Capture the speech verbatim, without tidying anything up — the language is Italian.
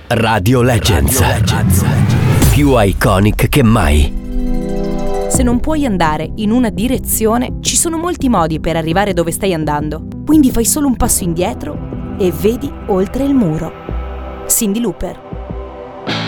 Radio Legends. Radio Legends. Più iconic che mai. Se non puoi andare in una direzione, ci sono molti modi per arrivare dove stai andando. Quindi fai solo un passo indietro e vedi oltre il muro. Cyndi Lauper.